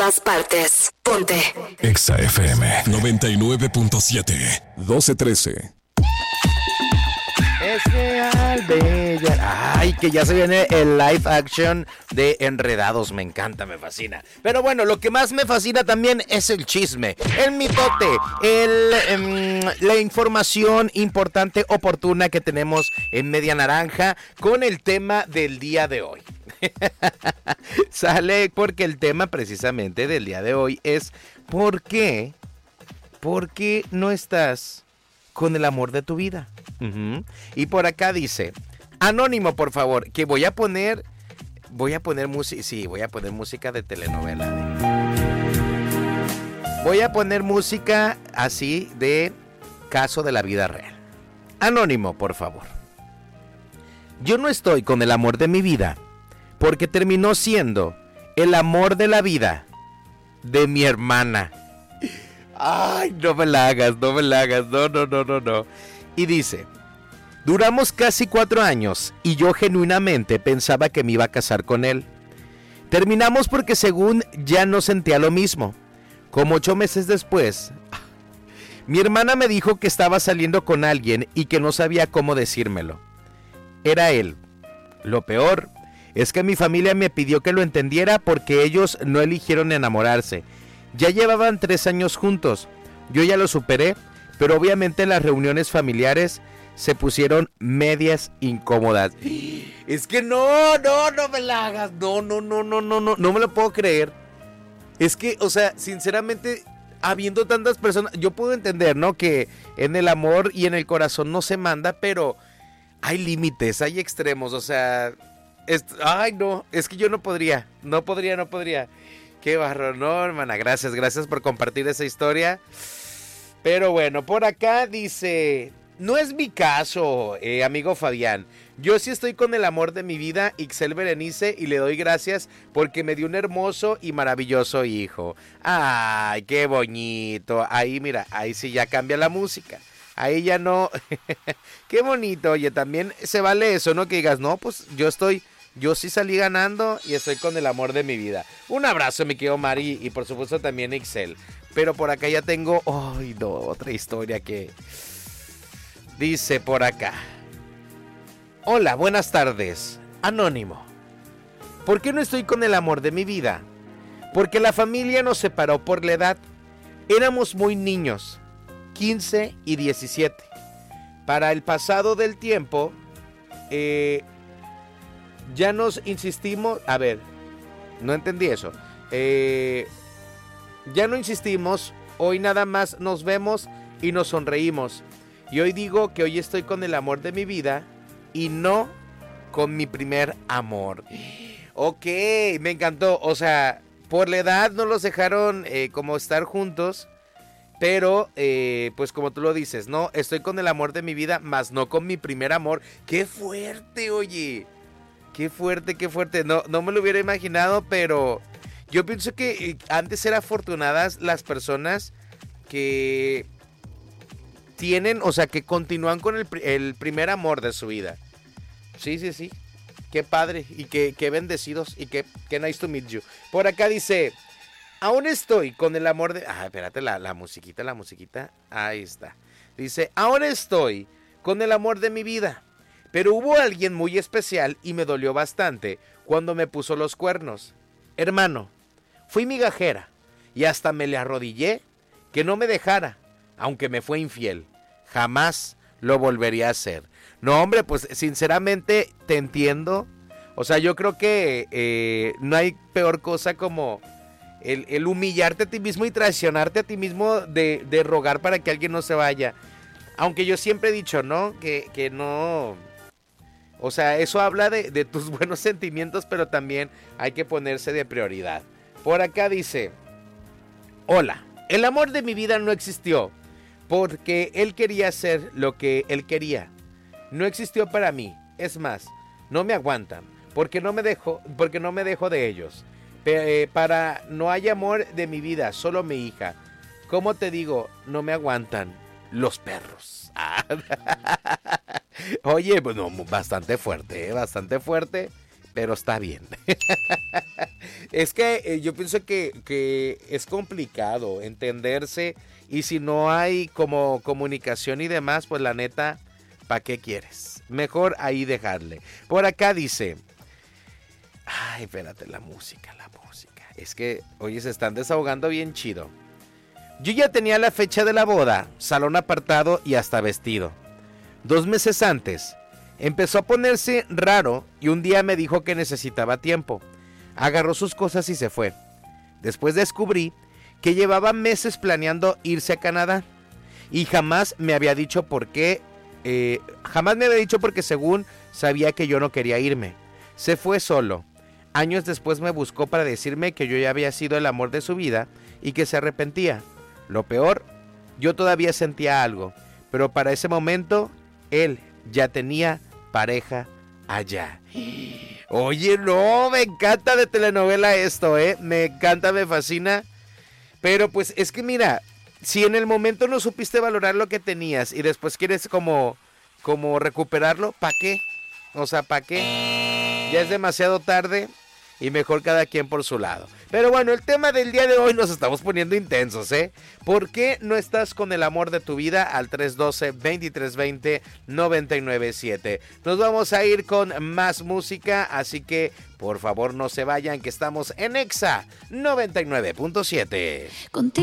todas partes. Ponte. Exa FM 99.7 1213. Es real, bella. Ay, que ya se viene el live action de Enredados. Me encanta, me fascina. Pero bueno, lo que más me fascina también es el chisme, el mitote, la información importante, oportuna que tenemos en Media Naranja con el tema del día de hoy. Sale porque el tema precisamente del día de hoy es ¿por qué no estás con el amor de tu vida? Y por acá dice, anónimo, por favor, que voy a poner música, sí, voy a poner música de telenovela. Voy a poner música así de caso de la vida real. Anónimo, por favor. Yo no estoy con el amor de mi vida porque terminó siendo el amor de la vida de mi hermana. Ay, no me la hagas, no. Y dice, duramos casi 4 años y yo genuinamente pensaba que me iba a casar con él. Terminamos porque según ya no sentía lo mismo. Como 8 meses después, mi hermana me dijo que estaba saliendo con alguien y que no sabía cómo decírmelo. Era él. Lo peor es que mi familia me pidió que lo entendiera porque ellos no eligieron enamorarse. Ya llevaban 3 años juntos. Yo ya lo superé, pero obviamente en las reuniones familiares se pusieron medias incómodas. Es que no me la hagas. No me lo puedo creer. Es que, o sea, sinceramente, habiendo tantas personas, yo puedo entender, ¿no? Que en el amor y en el corazón no se manda, pero hay límites, hay extremos, o sea, ay no, es que yo no podría. Qué barro, no, hermana, gracias por compartir esa historia. Pero bueno, por acá dice, no es mi caso, amigo Fabián. Yo sí estoy con el amor de mi vida, Ixel Berenice, y le doy gracias porque me dio un hermoso y maravilloso hijo. Ay, qué bonito. Ahí, mira, ahí sí ya cambia la música. Ahí ya no. Qué bonito. Oye, también se vale eso, ¿no? Que digas, no, pues yo sí salí ganando y estoy con el amor de mi vida. Un abrazo, mi querido Mari, y por supuesto también Ixel. Pero por acá ya tengo, otra historia que dice por acá. Hola, buenas tardes. Anónimo. ¿Por qué no estoy con el amor de mi vida? Porque la familia nos separó por la edad. Éramos muy niños, 15 y 17. Para el pasado del tiempo, ya nos insistimos. A ver, no entendí eso. Ya no insistimos. Hoy nada más nos vemos y nos sonreímos. Y hoy digo que hoy estoy con el amor de mi vida y no con mi primer amor. Ok, me encantó. O sea, por la edad no los dejaron como estar juntos. Pero, pues como tú lo dices, ¿no? Estoy con el amor de mi vida, más no con mi primer amor. ¡Qué fuerte, oye! ¡Qué fuerte! No me lo hubiera imaginado, pero yo pienso que antes eran afortunadas las personas que tienen, o sea, que continúan con el primer amor de su vida. Sí. Qué padre y qué bendecidos y qué nice to meet you. Por acá dice, aún estoy con el amor de... espérate, la musiquita. Ahí está. Dice, aún estoy con el amor de mi vida. Pero hubo alguien muy especial y me dolió bastante cuando me puso los cuernos. Hermano, fui migajera y hasta me le arrodillé que no me dejara, aunque me fue infiel. Jamás lo volvería a hacer. No, hombre, pues sinceramente te entiendo. O sea, yo creo que no hay peor cosa como el humillarte a ti mismo y traicionarte a ti mismo de rogar para que alguien no se vaya. Aunque yo siempre he dicho, ¿no? Que no... O sea, eso habla de tus buenos sentimientos, pero también hay que ponerse de prioridad. Por acá dice, hola, el amor de mi vida no existió porque él quería hacer lo que él quería. No existió para mí. Es más, no me aguantan porque no me dejo de ellos. Para no hay amor de mi vida, solo mi hija. ¿Cómo te digo? No me aguantan los perros. Oye, pues no, bastante fuerte. pero está bien. Es que yo pienso que es complicado entenderse y si no hay como comunicación y demás, pues la neta, ¿para qué quieres? Mejor ahí dejarle. Por acá dice, ay, espérate, la música. Es que, oye, se están desahogando bien chido. Yo ya tenía la fecha de la boda, salón apartado y hasta vestido. 2 meses antes, empezó a ponerse raro y un día me dijo que necesitaba tiempo. Agarró sus cosas y se fue. Después descubrí que llevaba meses planeando irse a Canadá y jamás me había dicho por qué, porque según sabía que yo no quería irme. Se fue solo. Años después me buscó para decirme que yo ya había sido el amor de su vida y que se arrepentía. Lo peor, yo todavía sentía algo, pero para ese momento él ya tenía pareja allá. Oye, no, me encanta de telenovela esto, me encanta, me fascina. Pero pues es que mira, si en el momento no supiste valorar lo que tenías y después quieres como recuperarlo, ¿para qué? O sea, ¿para qué? Ya es demasiado tarde y mejor cada quien por su lado. Pero bueno, el tema del día de hoy nos estamos poniendo intensos, ¿Por qué no estás con el amor de tu vida? Al 312-2320-997. Nos vamos a ir con más música, así que por favor no se vayan, que estamos en Exa 99.7.